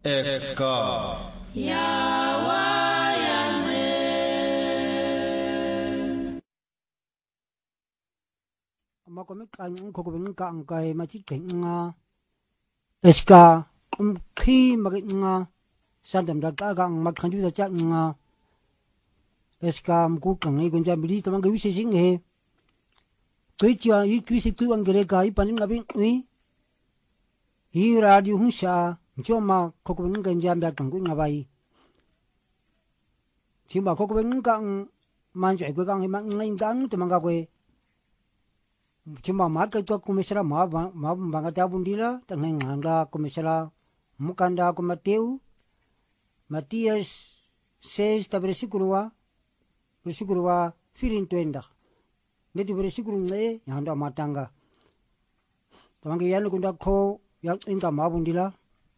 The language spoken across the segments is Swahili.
Exka Yawayane Makomekang kokobengkang kay machikeng Exka khi makinga sandam dagagang magkanju da changa Exka mkukang ay kunja bili tamang gawisi singhe Kuichia yi kwisi tuwang gereka yi panim nabing yi radio hunsa Choma kokobengkang jambia kangku ngabai Chima kokobengkang manjo ekwegang ngayin dang tamanga kwe Chima marka itu komisara banga tabundila tangeng nganga komisara mukanda ko Mateu Matias 6 versículo firin tuenda neti versículo nge yanda matanga tamangi yanu kunda ko yang inga mabundila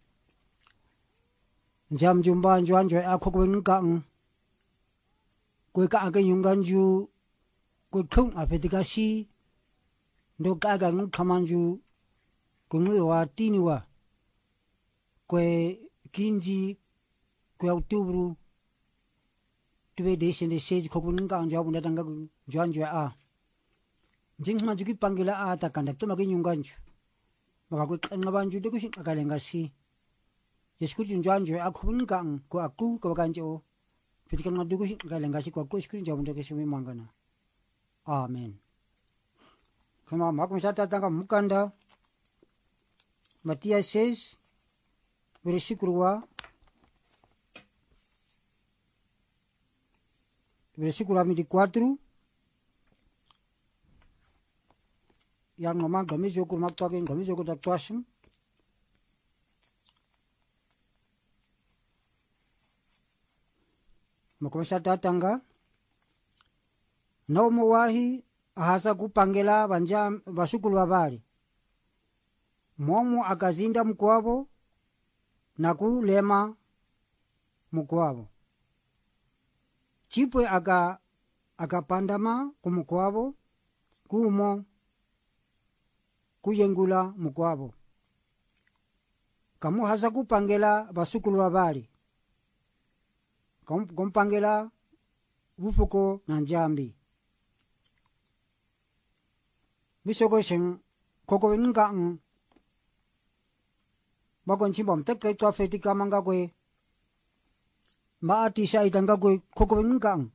jam jumba njuan joy ako ko ngkang ko ka aga yunganju ko thung apetikasi ndo kaga ngun kamanju kunwa tiniwa kwe kinji kwe outubru tuwe desende seji kokun nga anjabu ndatanga juanjwa a jingma juki pangila a takanda tuma ke nyunganju maka kwe ngabanju de kushin akalenga si yeskuti juanjwa a kokun nga ko aku ko kanjo pitika ngadu kushin akalenga si ko kushin jabu ndake shimi mangana amen Kama makumsata tanga mukanda Matias 6 versículo 24 yang ngomong kami jokur maktakin kami jokur taktuasim makumsata tanga naumu wahi ahasa kupangela banja basukulu babali momu akazinda mkwabo na kulema mkwabo chipwe akapandama kumkwabo kumo kuyengula mkwabo kamu hasa kupangela basukulu babali kumpangela bufuko na njambi Misoko sing koko ngkang bakon chimbom tek kai twa feti kamanga kwe ma ati sai tanga kwe koko ngkang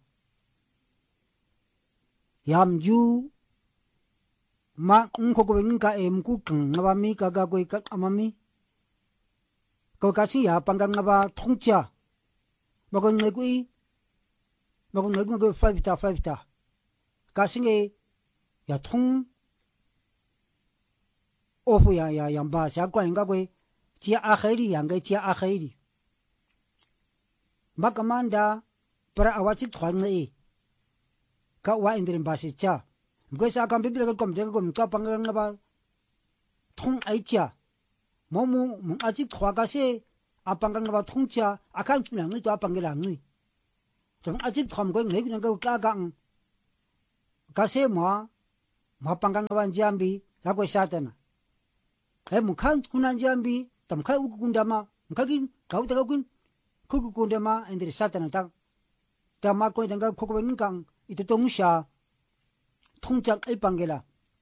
yam ju ma koko ngka em ku kang ngabami kaga kwe ka amami ko kasi ya panggang ngaba thongcha bakon ngekui bakon ngekui 5 ta kasi nge ya thong ofu ya yamba sha kwa inga kwe chia akhiri yanga chia akhiri makamanda para awachi thwange ka wa indrin basi cha ngwe sa kam bibila ko komje ko mka panganga ba thong aicha momu mung achi thwaga se apanganga ba thongcha akan chuna ngi to apangela ngi tong achi thwam ko ngi nga ka gang ka se ma panganga ba njambi la ko satana mukhan kunan jambi tamkha ukundama mukhakin kautaka kun kukundama endri satana ta tama ko danga kokwen kang ito musha thongchak ai pangela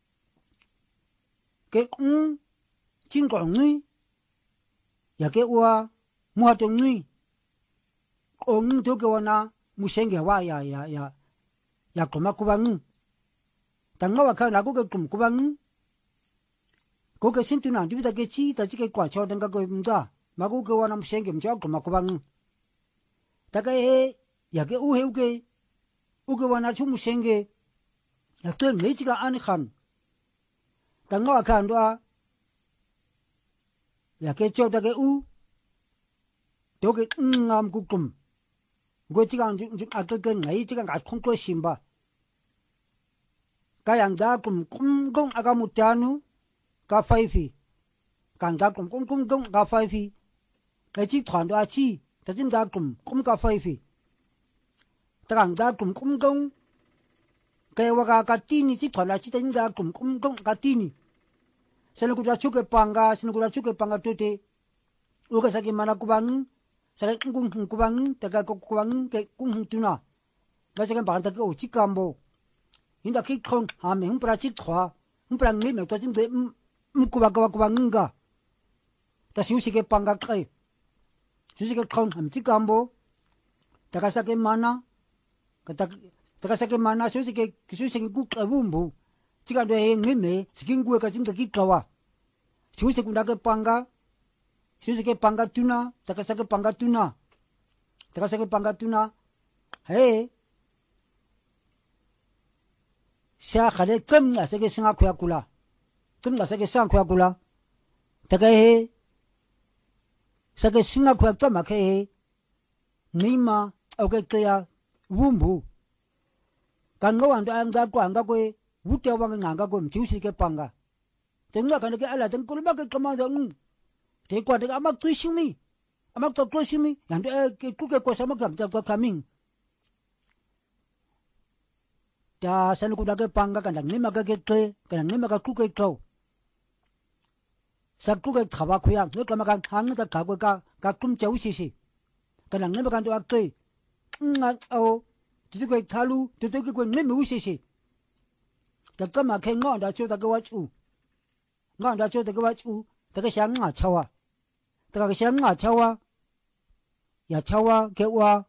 ke chingko ngui ya ke wa muato ngui ong to ke wana musenge wa ya koma kubang tanga wa kana ko ke kubang Koke sintuna dibita ke chi ta chike kwa chaw danga ko mga magu ke wana mshenge mchaw ko makubang taka ya ke uhe uke wana chu mshenge ya to ngechi ka an khan tanga wa khandwa ya ke chaw ta ke doke ngam kukum go chi ka akake ngai chi ka khong ko simba kayang da kum gong agamutanu ka faifi kan ga kum gong ga faifi ka chi thwan do chi ta jin da kum ka faifi ta kan da kum gong ka wa ka tini chi thwan chi ta jin da kum gong ka tini senu ku da chu ke panga tote uga sake mana kubang sake kung kubang taka kubang ke kung tuna ga sake ba ta ko chikambo inda ki khon ha me pra chi thwa pra ngi me to jin de kubang nga ta siu sike panga kai siu sike khon ham chikambo taka sake mana taka sake mana siu sike ku kabumbu chikando he ngi me sikin ku ka jin de ki kawa siu sike kunda ke panga siu ke panga tuna taka sake panga tuna he sha khale kem na sake singa khya kula kem na sake sang khya kula taka he sake singa khya tama ke he nima oke kya wumbu kan ngo ando anga kwa anga ko wute wa nganga ko mchiusi ke panga tenga kan ke ala ten kulba ke kama da te kwa de amak tuishimi amak to tuishimi yando ke kuke ko sama kam ta coming ta san ku da ke panga kan ni ma ke kan ni ma ka kuke to sa kuke thaba khuya no kama kan hang ta ka ko ka kum chau si si kan ni ma kan to ak nga o tu ko thalu tu ko ni mu si si ta kama ke ngo da chu ta ko wa chu ngo da chu ta ko wa chu ta ke shang nga chawa ta ke shang nga chawa ya chawa ke wa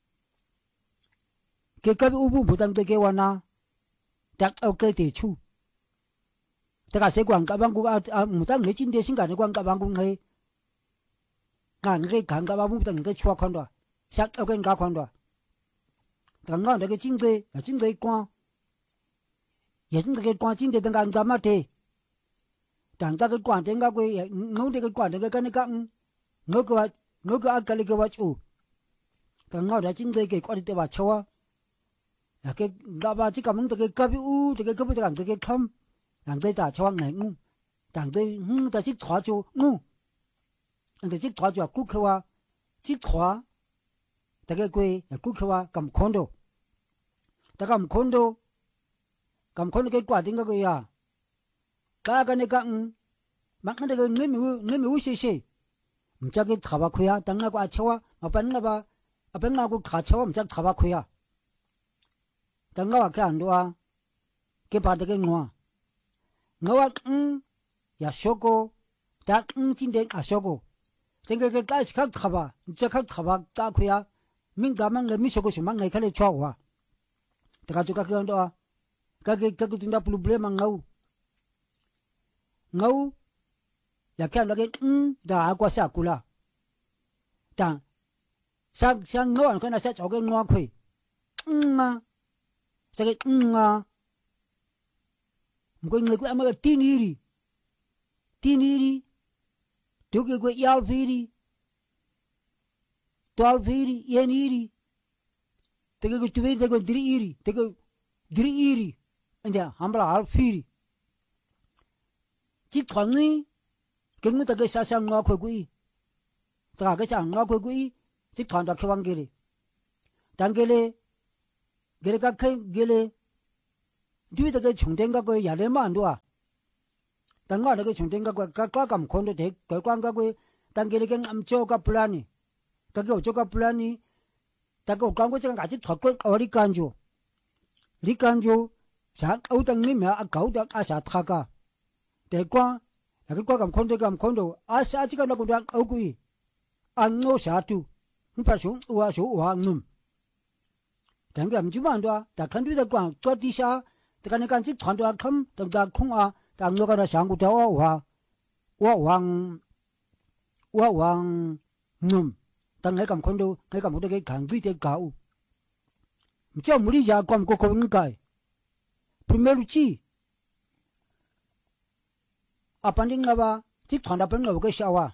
ke ka u bu dan ke wa na ta o ke ti chu ta ka se kwang ka bang ku mu ta nge chin de sing ka ne kwang ka bang ku nge ngan ge kan ka ba mu ta nge chwa khon do sak o ke nga khon do ta nga de ke chin ge kwang ye chin ge kwang chin de dang ga ma te dang za ke kwang de ga kwe ngau de ke kwang de ka ne ka ngau ko a ka le ke wa chu ta nga de chin ge ke kwa de ba chawa ya ke ga ba chi ka mung de ke ka bi u de ke bu de gang de ke kham dang de ta chawa ngai ngu dang de ta chi thwa chu ngu ang de chi thwa chu ku ke wa chi thwa ta ke kwe ya ku ke wa kam khon do ta kam khon do ke kwa ding ga ko ya ka ga ne ka ma ka de ne mi u shi shi mcha ke thaba khoya tang na ko a chawa ma pan na ba a pan na ko kha chawa mcha thaba khoya tang ga wa ka ando a ke pa de ke ngwa ngwa ya shoko ta chin de a shoko teng ke ka shi ka thaba mcha ka thaba ta khoya min ga mang le mi shoko shi mang ngai khale chwa wa ta ka chu ka ke ando a ka tinda problema ngau ya ka lage da akwa sa kula ta sa ngau an kana sa choge ngwa khoi nga sa ke nga mko ngai ku amaga tiniri to ke ku yal firi tol firi yeniri te ke tu ve te ko diri iri anda hambra al firi chi thwangi keng ta ke sa ngwa khoi kui ta ke sa ngwa khoi kui chi thwan da khwang gele dangele gele ka khe gele du ta ke chungden ga ko ya le ma ndo a dangwa da ke chungden ga ko ka ka kam khon de ko kwang ga ko dangele ke am cho ka plani ka ke cho ka plani ta ko kwang ko chang ga chi thwa ko ori kanjo 리칸조 자 오당님이 아까우다 아샤 타가 대과 야과 감 콘도 아샤지가 나고 랑 오구이 안노 샤투 흠파숑 우아쇼 우앙눔 당감 주만도 다 컨디다 광 쪼디샤 대가네 간지团도 컴 당다 콩아 당노가나 상구다 와왕 눔 당해 감 콘도 내가 못하게 강기대 가우 mcha muri ja kwam ko ko ngai primero chi apanding ngaba chi thanda pen ngaba ko shawa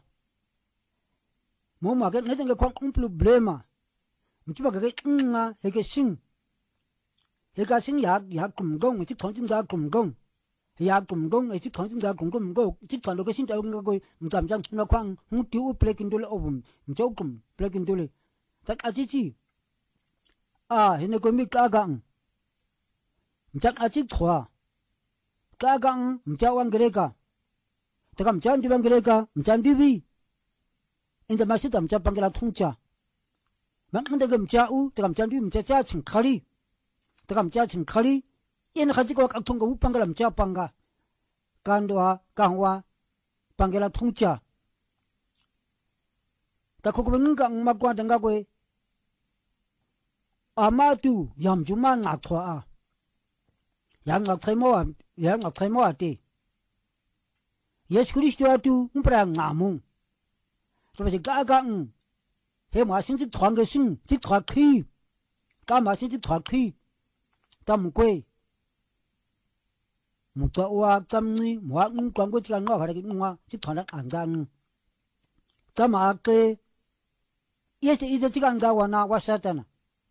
mo ma ke ne kwam problema mchi ba ke nga he ke sing he ka sing ya kum gong chi thong jin za kum gong ya kum gong chi thong jin za kum gong go chi thanda ko sing ta nga ko mcham jang na kwang mu ti u plek indul obum mcho kum plek indul tak achi hene ko mi ka gang mchak achi thwa ka gang mcha wang greka takam chan di bang greka mchan di bi inda masita mcha pangela thungcha mangda gamcha u tagamcha ndu mcha cha chingkhali tagamcha chingkhali yen khajiko ka thunga u pangela mcha panga kandwa kangwa pangela thungcha ta khokubinga magwa danga kwe amatu yamjuma ngathwa a yang ngakthemo ate Yesu Kristo atu mpra ngamu to se ga he ma sin ti thwang ge sin ti thwa khi ka ma sin ti thwa khi tam kwe mu to wa tam ni mo ang kwang ko ti nga ha ge ngwa ti thwa na an gang ta ma ke ye ti de ti gang da wa na wa satana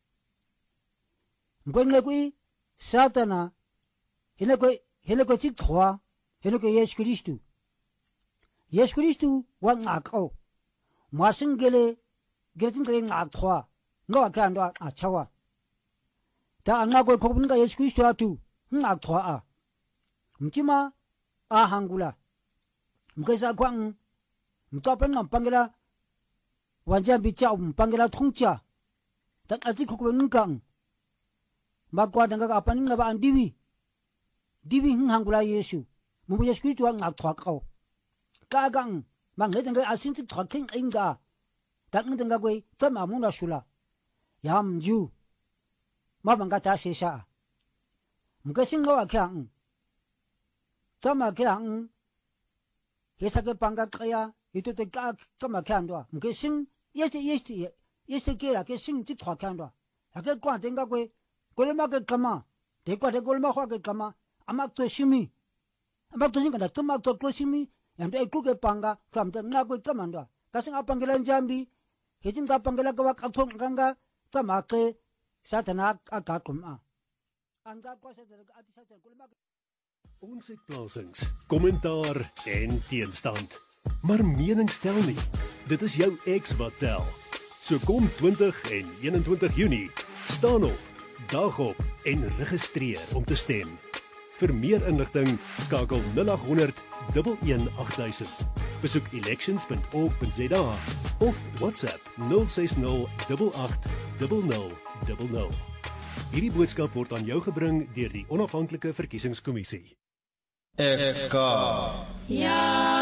ngwe kwe satana hele ko ti thwa hele ko Yesu Kristo Yesu Kristo wa ngakao masingele gertin ke ngakthwa ngawa kandwa achawa ta angako khobunga Yesu Kristo atu ngakthwa a mchima a hangula mkesa kwang mtapen ngampangela wanja bicha mpangela thungcha ta ati khokubunga magwa danga apaning ngaba andiwi diwi hangula Yesu mu Yesu Kristo wa ngakthwa kao kagang manghedanga asinti thwaking inga taknga kwe tsama muna shula yamju mabanga ta shesha mkasinga wa kyang tsama kyang hesake panga kaya ito te ka tsama kyandwa mkasin yeste kera ke sing ti thwa kyandwa ake kwa tenga kwe kolema ke kama te kwa te kolema khwa ke kama ama to shimi ama to singa tsama to shimi yang dai kuke panga kam ta na ko kamandwa kasing apangela njambi hejin ka pangela ka kathong ganga tamake satana akakum a anga ko sa ati sa kulma ons het plasings kommentaar en teenstand maar mening stel nie dit is jou ex wat tel so kom 20 en 21 Junie staan op dag op en registreer om te stem vir meer inligting skakel 0800 11800. Besoek elections.org.za of WhatsApp 060 88 0000. Hierdie boodskap word aan jou gebring deur die Onafhanklike Verkiesingskommissie. FK. Ja.